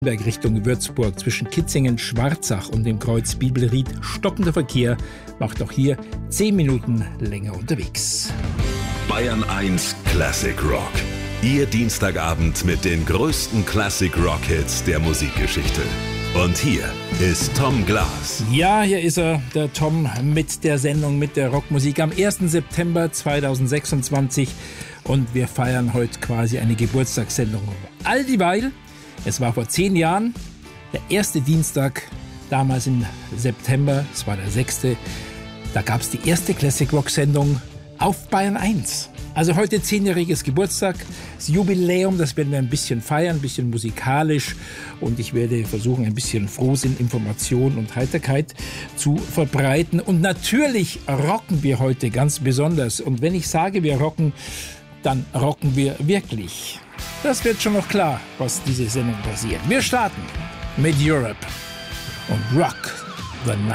Richtung Würzburg zwischen Kitzingen, Schwarzach und dem Kreuz Bibelried stockender Verkehr macht auch hier 10 Minuten länger unterwegs. Bayern 1 Classic Rock. Ihr Dienstagabend mit den größten Classic Rock Hits der Musikgeschichte. Und hier ist Tom Glas. Ja, hier ist er, der Tom mit der Sendung, mit der Rockmusik am 1. September 2026. Und wir feiern heute quasi eine Geburtstagssendung. All dieweil, es war vor 10 Jahren, der erste Dienstag, damals im September, es war der 6., da gab es die erste Classic Rock Sendung auf Bayern 1. Also heute 10-jähriges Geburtstag, das Jubiläum, das werden wir ein bisschen feiern, ein bisschen musikalisch, und ich werde versuchen, ein bisschen Frohsinn, Information und Heiterkeit zu verbreiten. Und natürlich rocken wir heute ganz besonders. Und wenn ich sage, wir rocken, dann rocken wir wirklich. Das wird schon noch klar, was diese Sendung passiert. Wir starten mit Europe und Rock the Night.